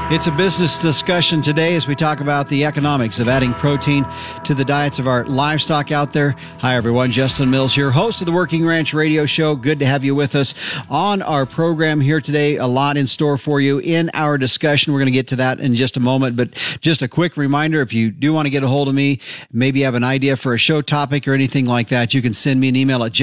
It's a business discussion today as we talk about the economics of adding protein to the diets of our livestock out there. Hi, everyone. Justin Mills here, host of the Working Ranch Radio Show. Good to have you with us on our program here today. A lot in store for you in our discussion. We're going to get to that in just a moment, but just a quick reminder, if you do want to get a hold of me, maybe you have an idea for a show topic or anything like that, you can send me an email at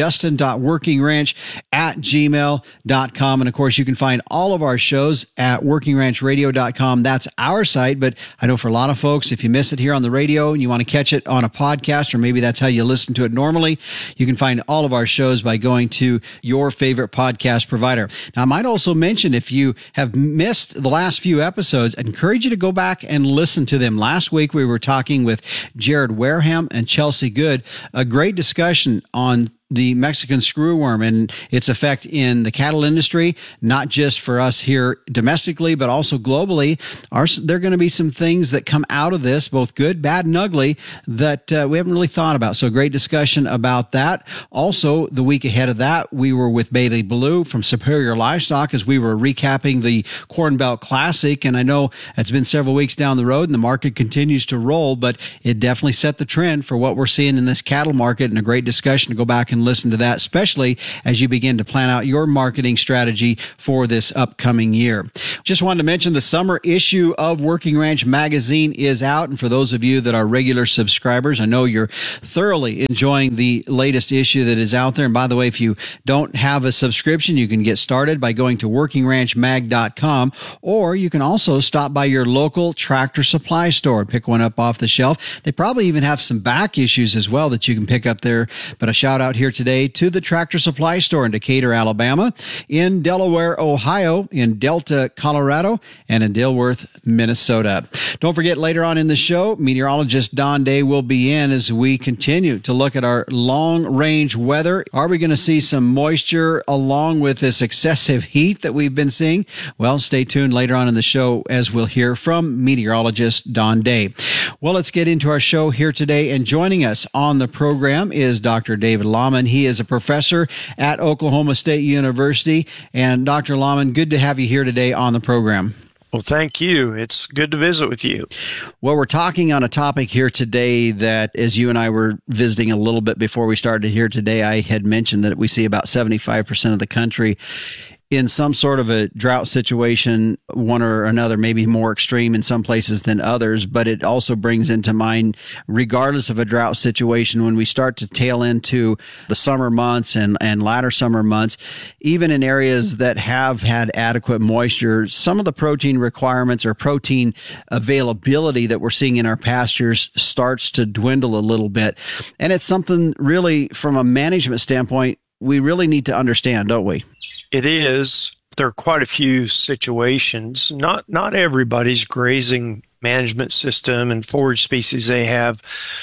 justin.workingranch@gmail.com. And of course, you can find all of our shows at workingranchradio.com. That's our site, but I know for a lot of folks, if you miss it here on the radio and you want to catch it on a podcast, or maybe that's how you listen to it normally, you can find all of our shows by going to your favorite podcast provider. Now, I might also mention, if you have missed the last few episodes, I encourage you to go back and listen to them. Last week, we were talking with Jared Wareham and Chelsea Good, a great discussion on the Mexican screwworm and its effect in the cattle industry, not just for us here domestically, but also globally. There are going to be some things that come out of this, both good, bad, and ugly, that we haven't really thought about. So great discussion about that. Also, the week ahead of that, we were with Bailey Blue from Superior Livestock as we were recapping the Corn Belt Classic. And I know it's been several weeks down the road and the market continues to roll, but it definitely set the trend for what we're seeing in this cattle market, and a great discussion to go back and listen to that, especially as you begin to plan out your marketing strategy for this upcoming year. Just wanted to mention the summer issue of Working Ranch Magazine is out. And for those of you that are regular subscribers, I know you're thoroughly enjoying the latest issue that is out there. And by the way, if you don't have a subscription, you can get started by going to workingranchmag.com, or you can also stop by your local Tractor Supply store and pick one up off the shelf. They probably even have some back issues as well that you can pick up there. But a shout out here today to the Tractor Supply store in Decatur, Alabama, in Delaware, Ohio, in Delta, Colorado, and in Dilworth, Minnesota. Don't forget, later on in the show, meteorologist Don Day will be in as we continue to look at our long-range weather. Are we going to see some moisture along with this excessive heat that we've been seeing? Well, stay tuned later on in the show as we'll hear from meteorologist Don Day. Well, let's get into our show here today. And joining us on the program is Dr. David Lahman. He is a professor at Oklahoma State University. And Dr. Lahman, good to have you here today on the program. Well, thank you. It's good to visit with you. Well, we're talking on a topic here today that, as you and I were visiting a little bit before we started here today, I had mentioned that we see about 75% of the country in some sort of a drought situation, one or another, maybe more extreme in some places than others. But it also brings into mind, regardless of a drought situation, when we start to tail into the summer months and latter summer months, even in areas that have had adequate moisture, some of the protein requirements or protein availability that we're seeing in our pastures starts to dwindle a little bit. And it's something really, from a management standpoint, we really need to understand, don't we? It is. There are quite a few situations. Not everybody's grazing management system and forage species they have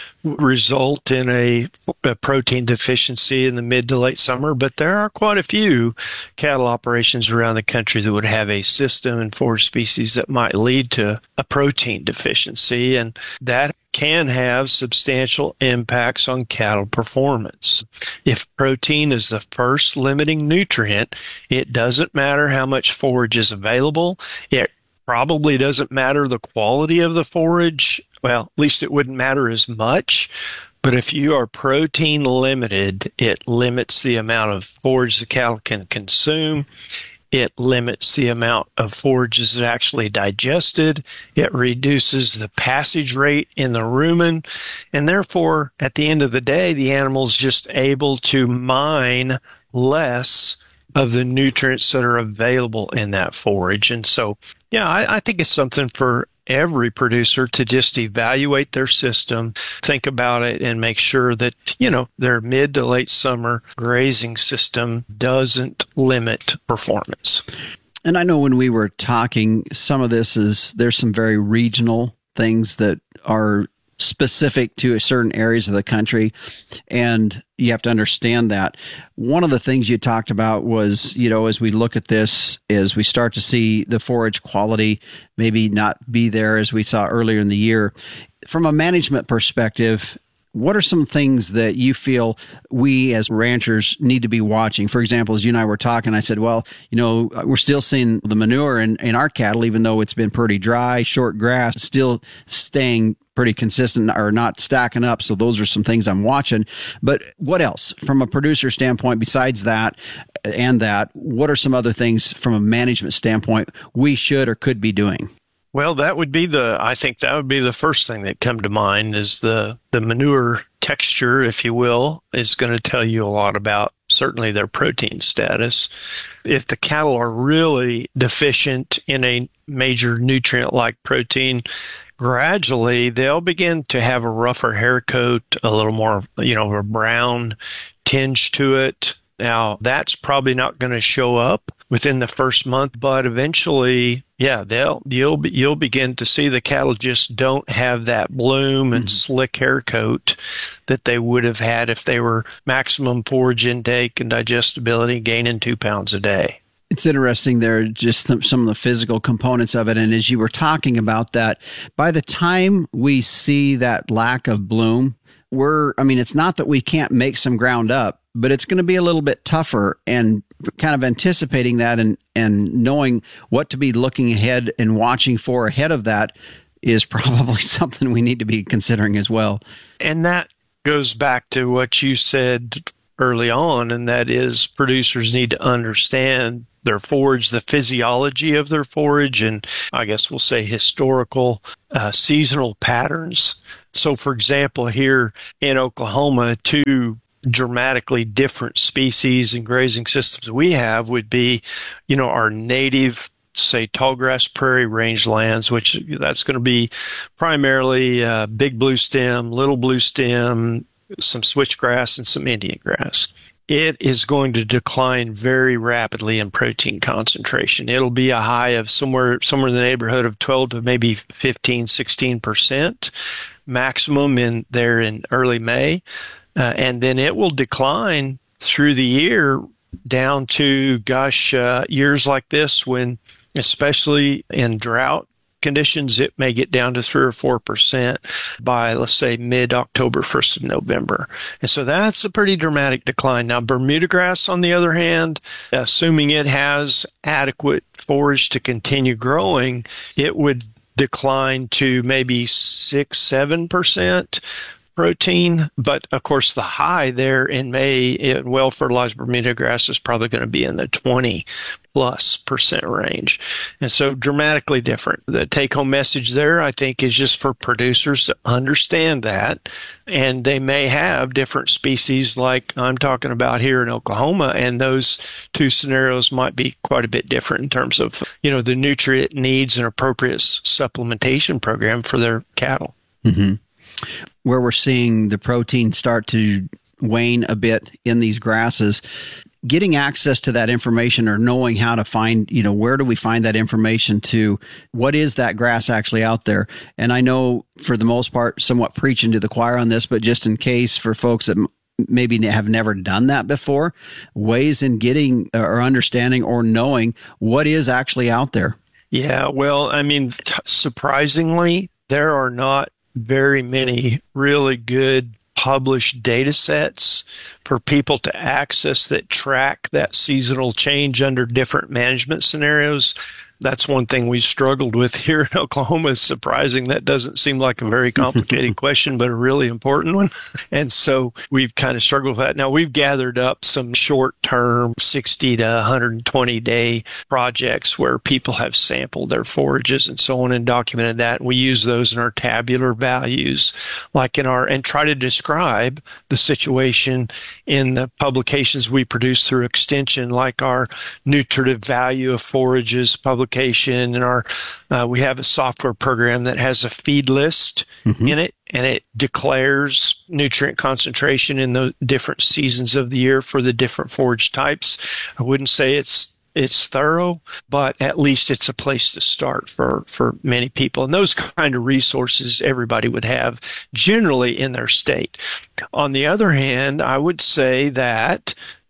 result in a protein deficiency in the mid to late summer, but there are quite a few cattle operations around the country that would have a system and forage species that might lead to a protein deficiency, and that can have substantial impacts on cattle performance. If protein is the first limiting nutrient, it doesn't matter how much forage is available. It probably doesn't matter the quality of the forage. Well, at least it wouldn't matter as much. But if you are protein limited, it limits the amount of forage the cattle can consume. It limits the amount of forages that actually digested. It reduces the passage rate in the rumen. And therefore, at the end of the day, the animal's just able to mine less of the nutrients that are available in that forage. And so, yeah, I think it's something for every producer to just evaluate their system, think about it, and make sure that, their mid to late summer grazing system doesn't limit performance. And I know when we were talking, some of this there's some very regional things that are specific to certain areas of the country, and you have to understand that. One of the things you talked about was, as we look at this, as we start to see the forage quality maybe not be there as we saw earlier in the year, from a management perspective, what are some things that you feel we as ranchers need to be watching? For example, as you and I were talking, I said, well, we're still seeing the manure in our cattle, even though it's been pretty dry, short grass, still staying pretty consistent or not stacking up. So those are some things I'm watching. But what else from a producer standpoint besides that what are some other things from a management standpoint we should or could be doing? Well, I think that would be the first thing that come to mind is the manure texture, if you will, is going to tell you a lot about certainly their protein status. If the cattle are really deficient in a major nutrient like protein, gradually they'll begin to have a rougher hair coat, a little more, a brown tinge to it. Now, that's probably not going to show up within the first month, but eventually, you'll begin to see the cattle just don't have that bloom and slick hair coat that they would have had if they were maximum forage intake and digestibility, gaining 2 pounds a day. It's interesting there, just some of the physical components of it. And as you were talking about that, by the time we see that lack of bloom, it's not that we can't make some ground up, but it's going to be a little bit tougher, and kind of anticipating that and knowing what to be looking ahead and watching for ahead of that is probably something we need to be considering as well. And that goes back to what you said early on, and that is producers need to understand their forage, the physiology of their forage, and I guess we'll say historical seasonal patterns. So, for example, here in Oklahoma, two dramatically different species and grazing systems we have would be, our native, say, tallgrass prairie rangelands, which that's going to be primarily big blue stem, little blue stem, some switchgrass, and some Indian grass. It is going to decline very rapidly in protein concentration. It'll be a high of somewhere in the neighborhood of 12 to maybe 15, 16% maximum in early May. And then it will decline through the year down to, years like this when, especially in drought conditions, it may get down to 3 or 4% by, let's say, mid-October, 1st of November. And so that's a pretty dramatic decline. Now, Bermuda grass, on the other hand, assuming it has adequate forage to continue growing, it would decline to maybe 6-7% protein. But of course, the high there in May in well-fertilized Bermuda grass is probably going to be in the 20+% range. And so dramatically different. The take-home message there, I think, is just for producers to understand that. And they may have different species like I'm talking about here in Oklahoma. And those two scenarios might be quite a bit different in terms of, the nutrient needs and appropriate supplementation program for their cattle. Mm-hmm. Where we're seeing the protein start to wane a bit in these grasses, getting access to that information or knowing how to find, where do we find that information to what is that grass actually out there? And I know for the most part, somewhat preaching to the choir on this, but just in case for folks that maybe have never done that before, ways in getting or understanding or knowing what is actually out there. Yeah, well, surprisingly, there are not very many really good published data sets for people to access that track that seasonal change under different management scenarios. That's one thing we've struggled with here in Oklahoma. It's surprising. That doesn't seem like a very complicated question, but a really important one. And so we've kind of struggled with that. Now, we've gathered up some short-term 60 to 120-day projects where people have sampled their forages and so on and documented that. And we use those in our tabular values, and try to describe the situation in the publications we produce through extension, like our nutritive value of forages publication, and we have a software program that has a feed list in it, and it declares nutrient concentration in the different seasons of the year for the different forage types. I wouldn't say it's thorough, but at least it's a place to start for many people. And those kind of resources everybody would have generally in their state. On the other hand, I would say that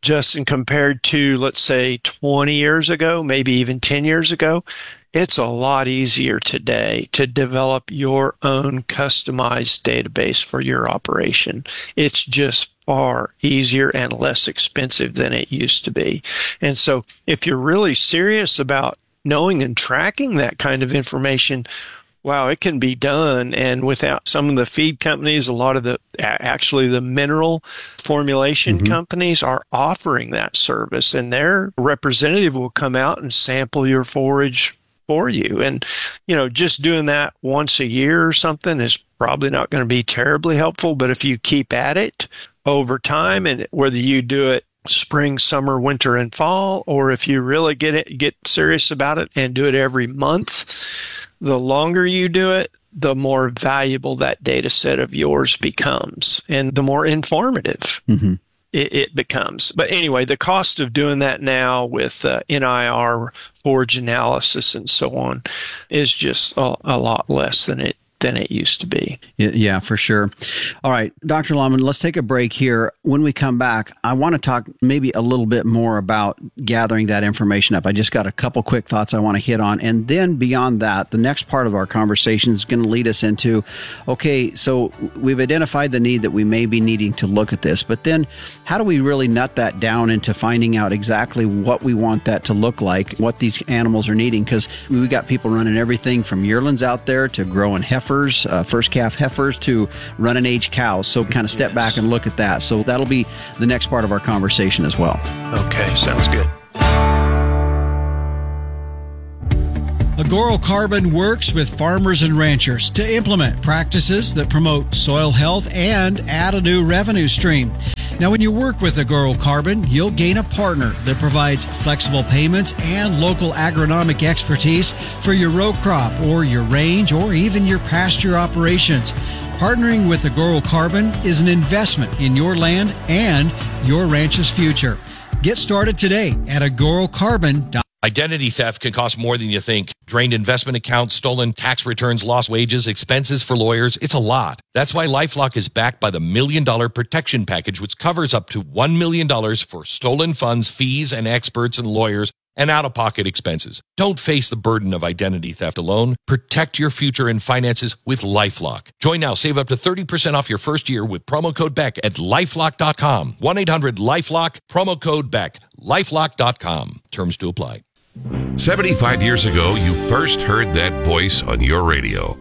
Justin, compared to, let's say, 20 years ago, maybe even 10 years ago, it's a lot easier today to develop your own customized database for your operation. It's just far easier and less expensive than it used to be. And so if you're really serious about knowing and tracking that kind of information, wow, it can be done. And without some of the feed companies, a lot of the mineral formulation companies are offering that service, and their representative will come out and sample your forage for you. And, just doing that once a year or something is probably not going to be terribly helpful. But if you keep at it over time, and whether you do it spring, summer, winter, and fall, or if you really get serious about it and do it every month, the longer you do it, the more valuable that data set of yours becomes, and the more informative it becomes. But anyway, the cost of doing that now with NIR, forage analysis, and so on is just a lot less than it used to be. Yeah, for sure. All right, Dr. Longman, let's take a break here. When we come back, I want to talk maybe a little bit more about gathering that information up. I just got a couple quick thoughts I want to hit on. And then beyond that, the next part of our conversation is going to lead us into, okay, so we've identified the need that we may be needing to look at this, but then how do we really nut that down into finding out exactly what we want that to look like, what these animals are needing? Because we got people running everything from yearlings out there to growing heifers, first calf heifers, to running age cows. So kind of step back and look at that. So that'll be the next part of our conversation as well. Okay, sounds good. Agorocarbon works with farmers and ranchers to implement practices that promote soil health and add a new revenue stream. Now, when you work with Agorocarbon, you'll gain a partner that provides flexible payments and local agronomic expertise for your row crop or your range or even your pasture operations. Partnering with Agorocarbon is an investment in your land and your ranch's future. Get started today at agorocarbon.com. Identity theft can cost more than you think. Drained investment accounts, stolen tax returns, lost wages, expenses for lawyers. It's a lot. That's why LifeLock is backed by the $1 Million Protection Package, which covers up to $1 million for stolen funds, fees, and experts and lawyers, and out-of-pocket expenses. Don't face the burden of identity theft alone. Protect your future and finances with LifeLock. Join now. Save up to 30% off your first year with promo code BECK at LifeLock.com. 1-800-LifeLock, promo code BECK, LifeLock.com. Terms to apply. 75 years ago, you first heard that voice on your radio.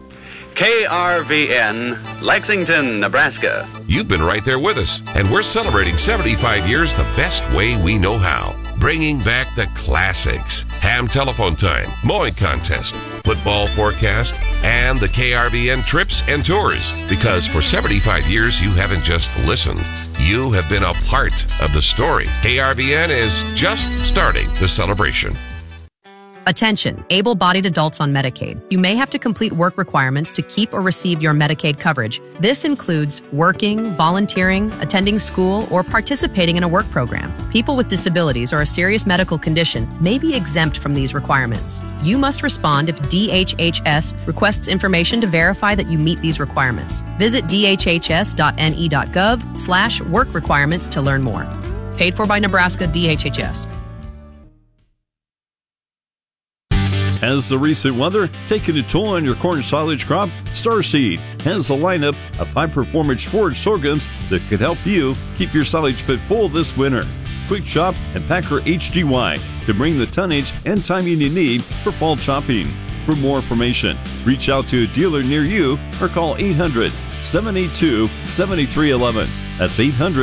KRVN, Lexington, Nebraska. You've been right there with us, and we're celebrating 75 years the best way we know how. Bringing back the classics, ham telephone time, mowing contest, football forecast, and the KRVN trips and tours. Because for 75 years, you haven't just listened. You have been a part of the story. KRVN is just starting the celebration. Attention, able-bodied adults on Medicaid. You may have to complete work requirements to keep or receive your Medicaid coverage. This includes working, volunteering, attending school, or participating in a work program. People with disabilities or a serious medical condition may be exempt from these requirements. You must respond if DHHS requests information to verify that you meet these requirements. Visit dhhs.ne.gov/work requirements to learn more. Paid for by Nebraska DHHS. Has the recent weather taken a toll on your corn silage crop? Starseed has a lineup of high-performance forage sorghums that could help you keep your silage pit full this winter. Quick Chop and Packer HDY can bring the tonnage and timing you need for fall chopping. For more information, reach out to a dealer near you or call 800-782-7311. That's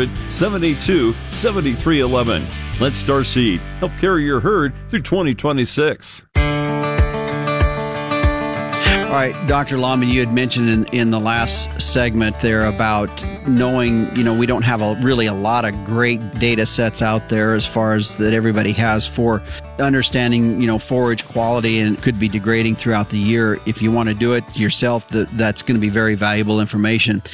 800-782-7311. Let Starseed help carry your herd through 2026. All right, Dr. Longman, you had mentioned in the last segment there about knowing, we don't have a lot of great data sets out there as far as that everybody has for understanding, forage quality, and it could be degrading throughout the year. If you want to do it yourself, that's going to be very valuable information.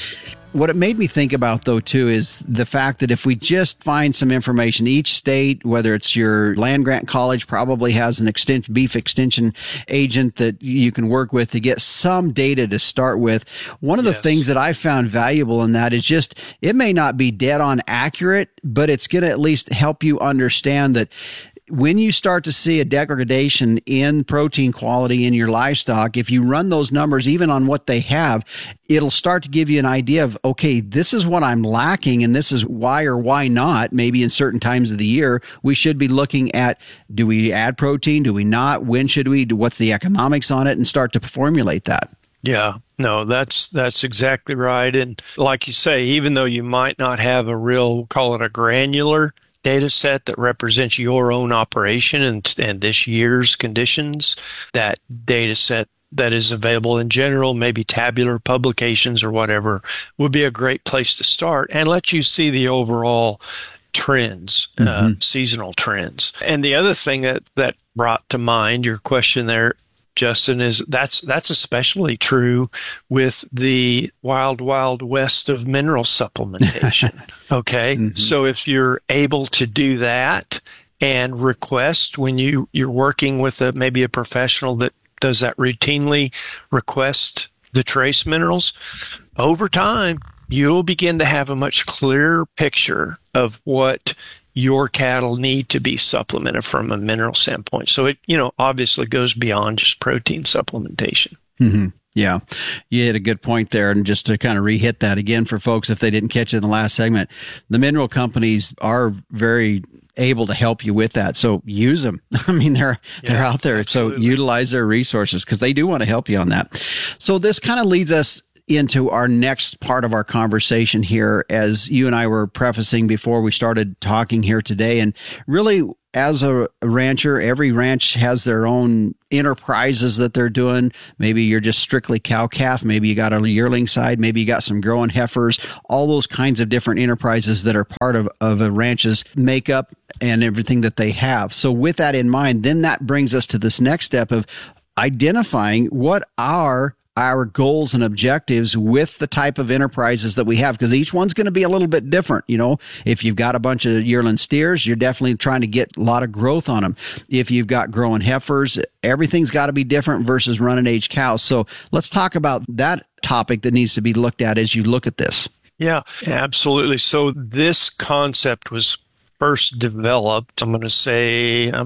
What it made me think about, though, too, is the fact that if we just find some information, each state, whether it's your land-grant college, probably has an beef extension agent that you can work with to get some data to start with. One of the things that I found valuable in that is just, it may not be dead on accurate, but it's going to at least help you understand that when you start to see a degradation in protein quality in your livestock, if you run those numbers even on what they have, it'll start to give you an idea of, okay, this is what I'm lacking and this is why or why not. Maybe in certain times of the year, we should be looking at, do we add protein? Do we not? When should we? What's the economics on it? And start to formulate that. Yeah, no, that's exactly right. And like you say, even though you might not have a real, call it a granular data set that represents your own operation and this year's conditions, that data set that is available in general, maybe tabular publications or whatever, would be a great place to start and let you see the overall trends, seasonal trends. And the other thing that brought to mind your question there, Justin, is that's especially true with the wild west of mineral supplementation. Okay. So if you're able to do that and request when you're working with maybe a professional that does that routinely, request the trace minerals, over time, you'll begin to have a much clearer picture of what your cattle need to be supplemented from a mineral standpoint. So it, obviously goes beyond just protein supplementation. Yeah, you hit a good point there. And just to kind of re-hit that again for folks, if they didn't catch it in the last segment, the mineral companies are very able to help you with that. So use them. I mean, they're out there. Absolutely. So utilize their resources because they do want to help you on that. So this kind of leads us into our next part of our conversation here, as you and I were prefacing before we started talking here today. And really, as a rancher, every ranch has their own enterprises that they're doing. Maybe you're just strictly cow-calf. Maybe you got a yearling side. Maybe you got some growing heifers, all those kinds of different enterprises that are part of a ranch's makeup and everything that they have. So with that in mind, then that brings us to this next step of identifying what are our goals and objectives with the type of enterprises that we have, because each one's going to be a little bit different. If you've got a bunch of yearling steers, you're definitely trying to get a lot of growth on them. If you've got growing heifers, everything's got to be different versus running age cows. So let's talk about that topic that needs to be looked at as you look at this. Yeah, absolutely. So this concept was first developed, I'm going to say,